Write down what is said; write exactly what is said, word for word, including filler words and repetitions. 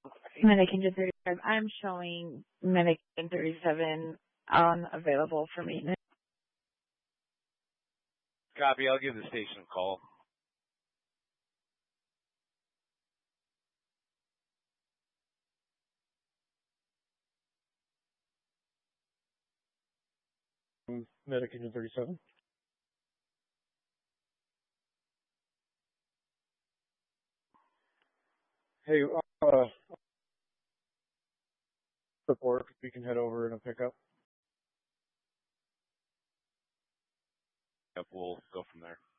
Medicaid thirty-five. I'm showing Medicaid thirty-seven unavailable for maintenance. Copy. I'll give the station a call. Medicaid thirty-seven. Hey, uh, support. We can head over in a pickup. Yep, we'll go from there.